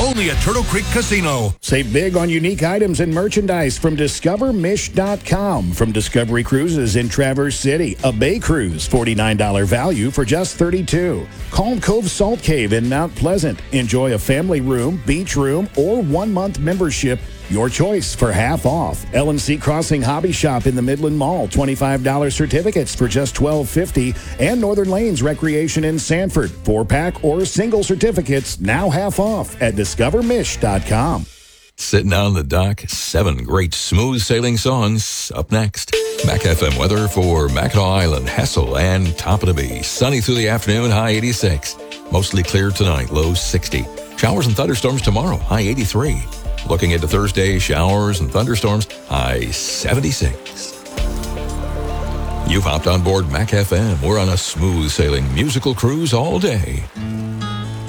Only at Turtle Creek Casino. Save big on unique items and merchandise from DiscoverMish.com. From Discovery Cruises in Traverse City, a bay cruise, $49 value for just $32. Calm Cove Salt Cave in Mount Pleasant. Enjoy a family room, beach room, or 1-month membership. Your choice for half off. L&C Crossing Hobby Shop in the Midland Mall, $25 certificates for just $12.50. And Northern Lanes Recreation in Sanford, 4-pack or single certificates, now half off at DiscoverMish.com. Sitting on the dock, 7 great smooth sailing songs up next. Mac FM weather for Mackinac Island, Hessel, and Toppinabee. Sunny through the afternoon, high 86. Mostly clear tonight, low 60. Showers and thunderstorms tomorrow, high 83. Looking into Thursday, showers and thunderstorms, high 76. You've hopped on board Mac FM. We're on a smooth sailing musical cruise all day.